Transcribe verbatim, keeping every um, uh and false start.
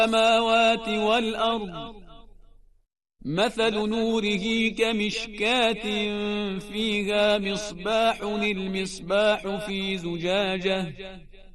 السماوات والأرض مثل نوره كمشكاة فيها مصباح المصباح في زجاجة